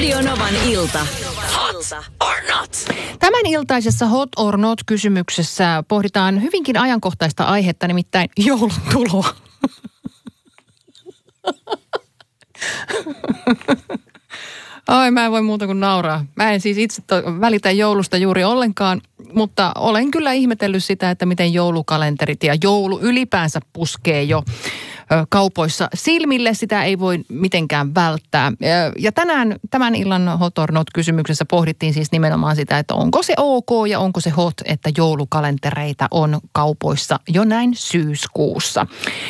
Radio Novan ilta. Hot or not? Tämän iltaisessa Hot or Not-kysymyksessä pohditaan hyvinkin ajankohtaista aihetta, nimittäin joulun tuloa. Ai, mä en voi muuta kuin nauraa. Mä en siis itse välitä joulusta juuri ollenkaan, mutta olen kyllä ihmetellyt sitä, että miten joulukalenterit ja joulu ylipäänsä puskee jo kaupoissa silmille. Sitä ei voi mitenkään välttää. Ja tänään tämän illan Hot or Not-kysymyksessä pohdittiin siis nimenomaan sitä, että onko se ok ja onko se hot, että joulukalentereita on kaupoissa jo näin syyskuussa.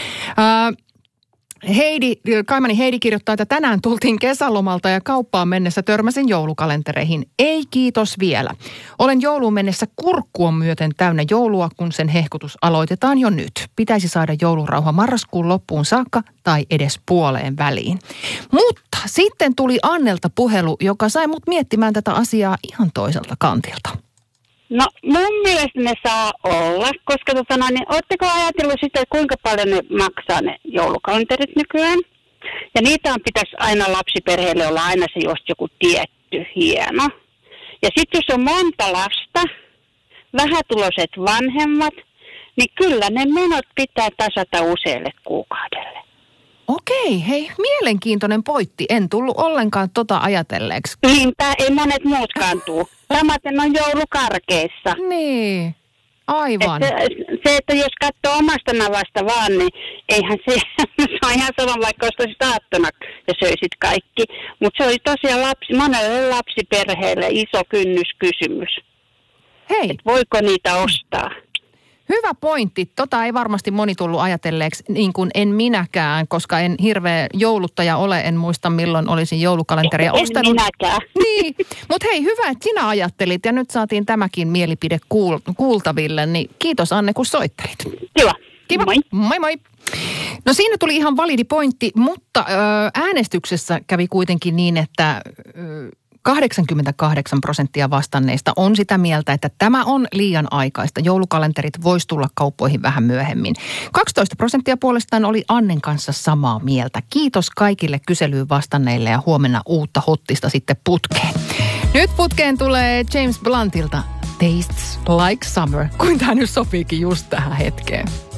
Kaimani Heidi kirjoittaa, että tänään tultiin kesälomalta ja kauppaan mennessä törmäsin joulukalentereihin. Ei kiitos vielä. Olen jouluun mennessä kurkkua myöten täynnä joulua, kun sen hehkutus aloitetaan jo nyt. Pitäisi saada joulurauha marraskuun loppuun saakka tai edes puoleen väliin. Mutta sitten tuli Annelta puhelu, joka sai mut miettimään tätä asiaa ihan toiselta kantilta. No mun mielestä ne saa olla, koska ootteko ajatellut sitä, että kuinka paljon ne maksaa ne joulukalenterit nykyään? Ja niitä pitäisi aina lapsiperheelle olla aina se just joku tietty hieno. Ja sitten jos on monta lasta, vähätuloiset vanhemmat, niin kyllä ne menot pitää tasata usealle kuukaudelle. Okei, hei, mielenkiintoinen pointti. En tullut ollenkaan ajatelleeksi. Niinpä, ei monet muutkaan tuu. Samaten on joulukarkeissa. Niin, aivan. Että jos katsoo omasta navasta vaan, niin eihän se on ihan sama, vaikka ostaisit aattona ja söisit kaikki. Mutta se oli tosiaan monelle lapsiperheelle iso kynnyskysymys. Hei. Et voiko niitä ostaa? Hyvä pointti. Ei varmasti moni tullut ajatelleeksi, niin kuin en minäkään, koska en hirveä jouluttaja ole. En muista, milloin olisin joulukalenteria ostanut. En minäkään. Niin, mutta hei, hyvä, että sinä ajattelit ja nyt saatiin tämäkin mielipide kuultaville. Niin kiitos Anne, kun soittelit. Kiva. Moi. Moi moi. No siinä tuli ihan validi pointti, mutta äänestyksessä kävi kuitenkin niin, että 88% vastanneista on sitä mieltä, että tämä on liian aikaista. Joulukalenterit vois tulla kauppoihin vähän myöhemmin. 12% puolestaan oli Annen kanssa samaa mieltä. Kiitos kaikille kyselyyn vastanneille ja huomenna uutta hottista sitten putkeen. Nyt putkeen tulee James Bluntilta Tastes Like Summer, kuin tämä nyt sopiikin just tähän hetkeen.